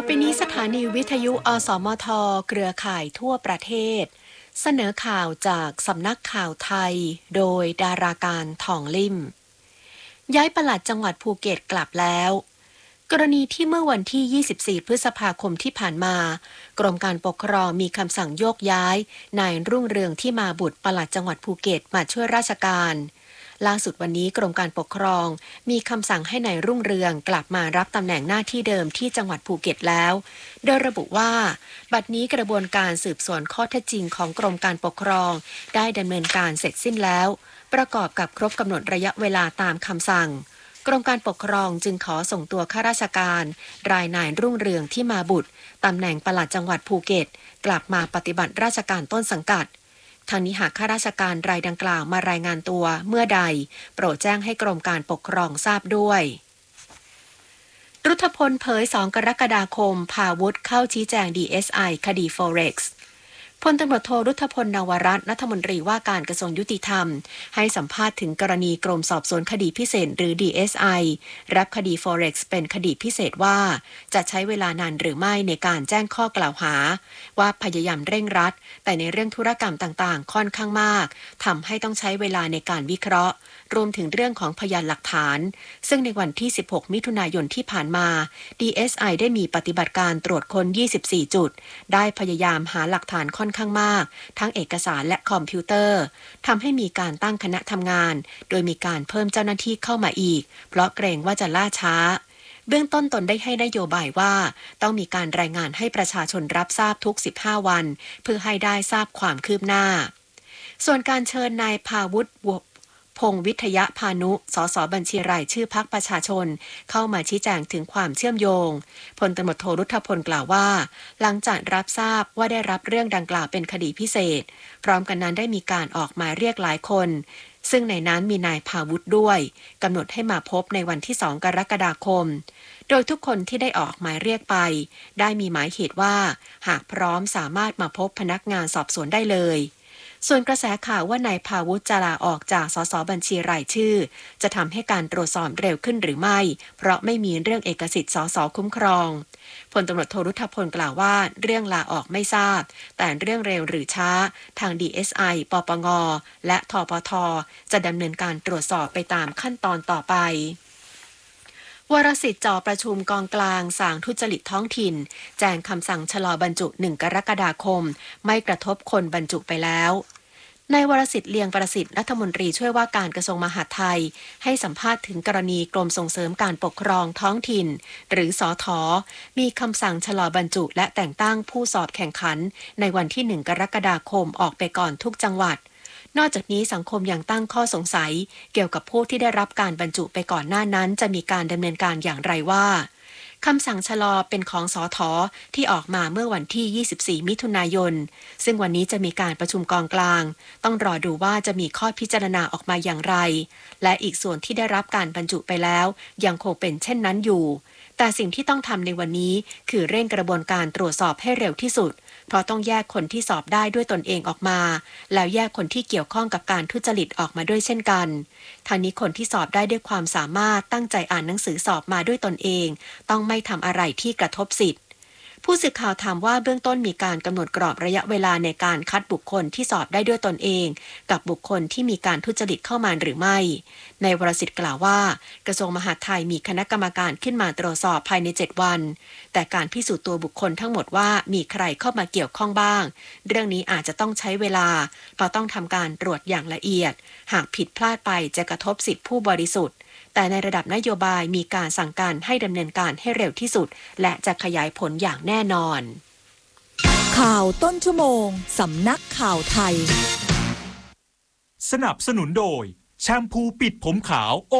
ไปนี้สถานีวิทยุอสมทเครือข่ายทั่วประเทศเสนอข่าวจากสำนักข่าวไทยโดยดาราการทองลิ่มย้ายปลัดจังหวัดภูเก็ตกลับแล้วกรณีที่เมื่อวันที่ 24 พฤษภาคมที่ผ่านมากรมการปกครองมีคำสั่งโยกย้ายนายรุ่งเรืองที่มาบุตรปลัดจังหวัดภูเก็ตมาช่วยราชการล่าสุดวันนี้กรมการปกครองมีคำสั่งให้นายรุ่งเรืองกลับมารับตำแหน่งหน้าที่เดิมที่จังหวัดภูเก็ตแล้วโดยระบุว่าบัดนี้กระบวนการสืบสวนข้อเท็จจริงของกรมการปกครองได้ดำเนินการเสร็จสิ้นแล้วประกอบกับครบกำหนดระยะเวลาตามคำสั่งกรมการปกครองจึงขอส่งตัวข้าราชการรายนายรุ่งเรืองที่มาบุตรตำแหน่งปลัดจังหวัดภูเก็ตกลับมาปฏิบัติราชการต้นสังกัดทางนี้หากข้าราชการรายดังกล่าวมารายงานตัวเมื่อใดโปรดแจ้งให้กรมการปกครองทราบด้วยรุทธพลเผย2 กรกฎาคมพาวุฒิเข้าชี้แจง DSI คดี Forex พลตำรวจโทรุทธพลนวรัตน์รัฐมนตรีว่าการกระทรวงยุติธรรมให้สัมภาษณ์ถึงกรณีกรมสอบสวนคดีพิเศษหรือ DSI รับคดี Forex เป็นคดีพิเศษว่าจะใช้เวลานานหรือไม่ในการแจ้งข้อกล่าวหาว่าพยายามเร่งรัดแต่ในเรื่องธุรกรรมต่างๆค่อนข้างมากทำให้ต้องใช้เวลาในการวิเคราะห์รวมถึงเรื่องของพยานหลักฐานซึ่งในวันที่ 16 มิถุนายนที่ผ่านมา DSI ได้มีปฏิบัติการตรวจค้น 24 จุดได้พยายามหาหลักฐานค่อนข้างมากทั้งเอกสารและคอมพิวเตอร์ทำให้มีการตั้งคณะทำงานโดยมีการเพิ่มเจ้าหน้าที่เข้ามาอีกเพราะเกรงว่าจะล่าช้าเบื้องต้นตนได้ให้นโยบายว่าต้องมีการรายงานให้ประชาชนรับทราบทุก 15 วันเพื่อให้ได้ทราบความคืบหน้าส่วนการเชิญนายภาวุฒิพงษ์วิทยพานุสสบัญชีรายชื่อพรรคประชาชนเข้ามาชี้แจงถึงความเชื่อมโยงพลตำรวจโทรุทธพลกล่าวว่าหลังจากรับทราบว่าได้รับเรื่องดังกล่าวเป็นคดีพิเศษพร้อมกันนั้นได้มีการออกหมายเรียกหลายคนซึ่งในนั้นมีนายภาวุฒิด้วยกำหนดให้มาพบในวันที่ 2 กรกฎาคมโดยทุกคนที่ได้ออกหมายเรียกไปได้มีหมายเหตุว่าหากพร้อมสามารถมาพบพนักงานสอบสวนได้เลยส่วนกระแสข่าวว่านายภาวุฒิจะลาออกจากสสบัญชีรายชื่อจะทำให้การตรวจสอบเร็วขึ้นหรือไม่เพราะไม่มีเรื่องเอกสิทธิ์สสคุ้มครองพลตำรวจโทรุทธพลกล่าวว่าเรื่องลาออกไม่ทราบแต่เรื่องเร็วหรือช้าทาง DSI ปปงและทปทจะดำเนินการตรวจสอบไปตามขั้นตอนต่อไปวรสิทธิ์จ่อประชุมกองกลางสางทุจริตท้องถิ่นแจ้งคำสั่งชะลอบรรจุ 1 กรกฎาคมไม่กระทบคนบรรจุไปแล้วนายวรสิทธิ์เลียงประสิทธิ์รัฐมนตรีช่วยว่าการกระทรวงมหาดไทยให้สัมภาษณ์ถึงกรณีกรมส่งเสริมการปกครองท้องถิ่นหรือสท.มีคำสั่งชะลอบรรจุและแต่งตั้งผู้สอบแข่งขันในวันที่ 1 กรกฎาคมออกไปก่อนทุกจังหวัดนอกจากนี้สังคมยังตั้งข้อสงสัยเกี่ยวกับผู้ที่ได้รับการบรรจุไปก่อนหน้านั้นจะมีการดำเนินการอย่างไรว่าคำสั่งชะลอเป็นของสท.ที่ออกมาเมื่อวันที่ 24 มิถุนายนซึ่งวันนี้จะมีการประชุมกองกลางต้องรอดูว่าจะมีข้อพิจารณาออกมาอย่างไรและอีกส่วนที่ได้รับการบรรจุไปแล้วยังคงเป็นเช่นนั้นอยู่แต่สิ่งที่ต้องทำในวันนี้คือเร่งกระบวนการตรวจสอบให้เร็วที่สุดเพราะต้องแยกคนที่สอบได้ด้วยตนเองออกมาแล้วแยกคนที่เกี่ยวข้องกับการทุจริตออกมาด้วยเช่นกันทางนี้คนที่สอบได้ด้วยความสามารถตั้งใจอ่านหนังสือสอบมาด้วยตนเองต้องไม่ทำอะไรที่กระทบสิทธิผู้สื่อข่าวถามว่าเบื้องต้นมีการกำหนดกรอบระยะเวลาในการคัดบุคคลที่สอบได้ด้วยตนเองกับบุคคลที่มีการทุจริตเข้ามาหรือไม่นายวรสิทธิ์กล่าวว่ากระทรวงมหาดไทยมีคณะกรรมการขึ้นมาตรวจสอบภายใน7 วันแต่การพิสูจน์ตัวบุคคลทั้งหมดว่ามีใครเข้ามาเกี่ยวข้องบ้างเรื่องนี้อาจจะต้องใช้เวลาเพราะต้องทำการตรวจอย่างละเอียดหากผิดพลาดไปจะกระทบสิทธิผู้บริสุทธิ์แต่ในระดับนโยบายมีการสั่งการให้ดำเนินการให้เร็วที่สุดและจะขยายผลอย่างแน่นอนข่าวต้นชั่วโมงสำนักข่าวไทยสนับสนุนโดยแชมพูปิดผมขาว